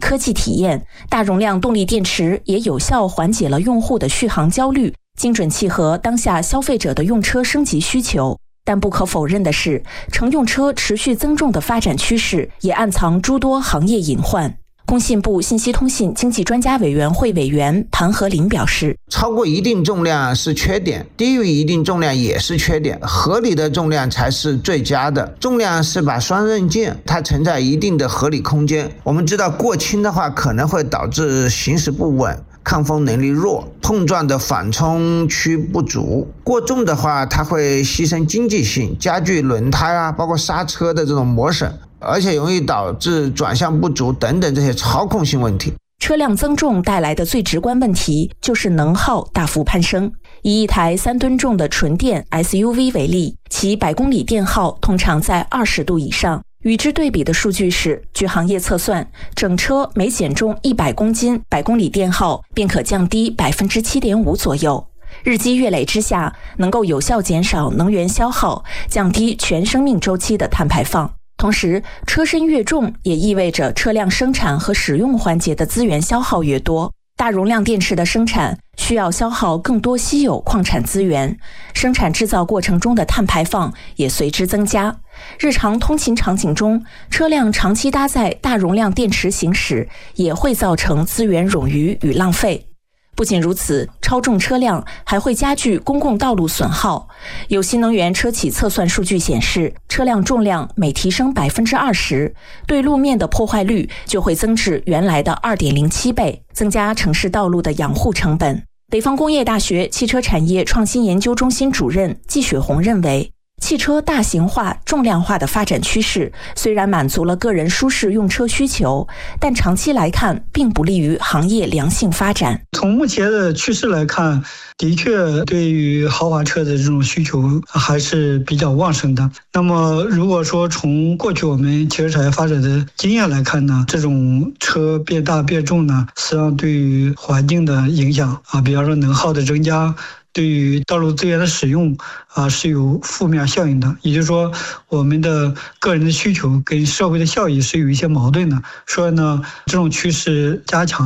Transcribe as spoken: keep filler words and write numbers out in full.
科技体验，大容量动力电池也有效缓解了用户的续航焦虑，精准契合当下消费者的用车升级需求。但不可否认的是，乘用车持续增重的发展趋势也暗藏诸多行业隐患。工信部信息通信经济专家委员会委员庞和林表示， 超过一定重量是缺点，低于一定重量也是缺点，合理的重量才是最佳的。重量是把双刃剑，它存在一定的合理空间。我们知道过轻的话可能会导致行驶不稳，抗风能力弱，碰撞的缓冲区不足；过重的话，它会牺牲经济性，加剧轮胎啊，包括刹车的这种磨损，而且容易导致转向不足等等这些操控性问题。 车辆增重带来的最直观问题就是能耗大幅攀升。以一台三吨重的纯电 S U V 为例，其百公里电耗通常在二十度以上。与之对比的数据是，据行业测算，整车每减重一百公斤，百公里电耗便可降低 百分之七点五 左右。日积月累之下，能够有效减少能源消耗，降低全生命周期的碳排放。同时，车身越重也意味着车辆生产和使用环节的资源消耗越多。大容量电池的生产需要消耗更多稀有矿产资源，生产制造过程中的碳排放也随之增加。日常通勤场景中，车辆长期搭载大容量电池行驶，也会造成资源冗余与浪费。不仅如此，超重车辆还会加剧公共道路损耗。有新能源车企测算数据显示，车辆重量每提升 百分之二十， 对路面的破坏率就会增至原来的 二点零七 倍，增加城市道路的养护成本。北方工业大学汽车产业创新研究中心主任季雪红认为，汽车大型化、重量化的发展趋势虽然满足了个人舒适用车需求，但长期来看并不利于行业良性发展。 从目前的趋势来看，的确对于豪华车的这种需求还是比较旺盛的。那么如果说从过去我们汽车产业发展的经验来看呢，这种车变大变重呢，实际上对于环境的影响啊，比方说能耗的增加，对于道路资源的使用啊是有负面效应的。也就是说，我们的个人的需求跟社会的效益是有一些矛盾的。所以呢，这种趋势加强